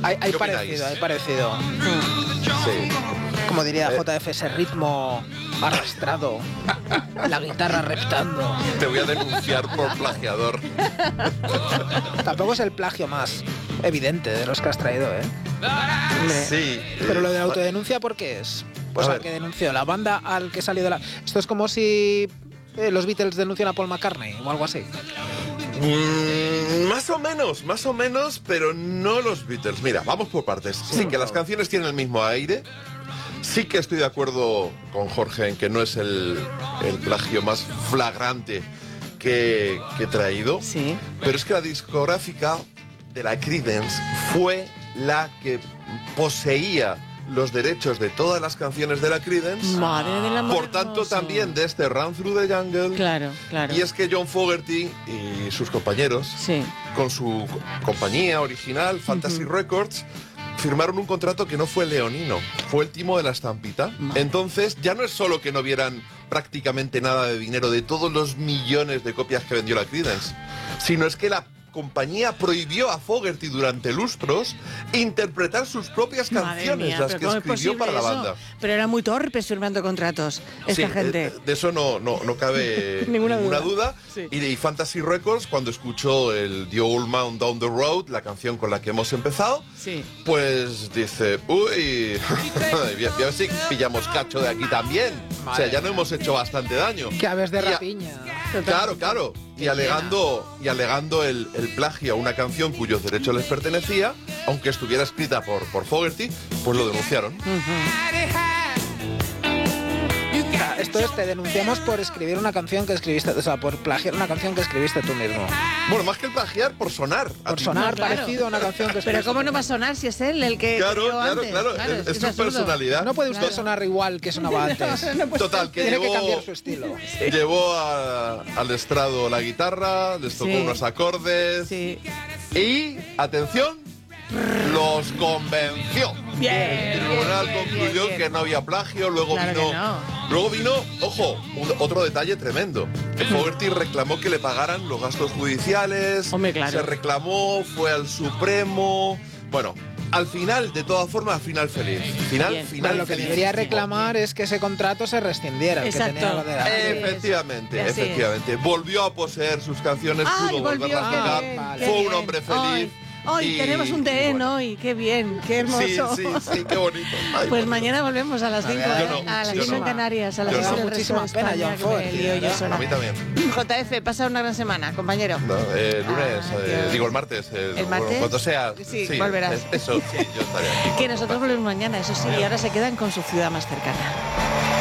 Hay ¿Qué opináis? parecido. Sí. Como diría JF, ese ritmo arrastrado, la guitarra reptando. Te voy a denunciar por plagiador. Tampoco es el plagio más evidente de los que has traído, ¿eh? Hombre. Sí. Pero lo de la autodenuncia, ¿por qué es? Pues A al ver. que denunció, la banda al que salió de la... Esto es como si los Beatles denuncian a Paul McCartney o algo así. Más o menos, pero no los Beatles. Mira, vamos por partes. Sí, que las canciones tienen el mismo aire. Sí que estoy de acuerdo con Jorge en que no es el plagio más flagrante que he traído. Sí. Pero es que la discográfica de la Creedence fue la que poseía los derechos de todas las canciones de la Creedence. Madre del amor Por tanto, hermoso. también de este Run Through the Jungle. Claro. Y es que John Fogerty y sus compañeros, Sí. con su compañía original, Fantasy Records, firmaron un contrato que no fue leonino, fue el timo de la estampita. Entonces, ya no es solo que no vieran prácticamente nada de dinero de todos los millones de copias que vendió la Creedence, sino es que la compañía prohibió a Fogerty durante lustros interpretar sus propias Madre canciones, mía, las pero que ¿cómo es escribió para la posible banda. eso? Pero era muy torpes firmando contratos esta Sí, gente. de eso no cabe Ninguna ninguna duda. duda. Sí. Y Fantasy Records, cuando escuchó el The Old Man Down the Road, la canción con la que hemos empezado, Sí. pues dice, uy, ya si pillamos cacho de aquí también. O sea, ya no hemos hecho bastante daño. Que aves de Y a- rapiña. Claro. Y alegando el plagio a una canción cuyos derechos les pertenecía, aunque estuviera escrita por Fogerty, pues lo denunciaron. Esto es, te denunciamos por escribir una canción que escribiste, o sea, por plagiar una canción que escribiste tú mismo. Bueno, más que el plagiar, por sonar. Por sonar Claro. parecido a una canción que escribiste. Pero ¿cómo no va a sonar si es él el que Claro, creó claro, antes? claro. es que Es su absurdo. personalidad. No puede usted Claro. sonar igual que sonaba antes. Total, que Tiene que llevó, cambiar su estilo. llevó al estrado la guitarra, les tocó Sí. unos acordes Sí. y, atención, los convenció. Bien, El tribunal bien, concluyó bien. que no había plagio, luego Claro vino... que no. Luego vino, ojo, otro detalle tremendo. Que Fogerty reclamó que le pagaran los gastos judiciales. Hombre, claro. Se reclamó, fue al Supremo. Bueno, al final, de todas formas, final feliz. Bien. Pero Final lo que feliz. debería reclamar es que ese contrato se rescindiera. El que Exacto. tenía lo de la- Así es. Efectivamente, Así es. efectivamente. Volvió a poseer sus canciones, Ay, pudo volverlas a volvió, tocar. qué bien, Vale. qué Fue un bien. hombre feliz. Hoy y- tenemos un TN bueno. hoy, qué bien, qué hermoso. Sí, qué bonito. Ay, Pues por mañana volvemos a las 5, ver, yo no, a las yo 6 en no. Canarias, a las Yo 6 no. en el resto Muchísima de pena, España, John que me Fogerty, lío yo ¿verdad? sola. A mí también. JF, pasa una gran semana, compañero. No, lunes, Adiós. digo el martes. ¿El martes? Cuando sea. Sí, volverás. Eso, sí, yo estaré aquí. Que nosotros volvemos mañana, eso sí, y ahora se quedan con su ciudad más cercana.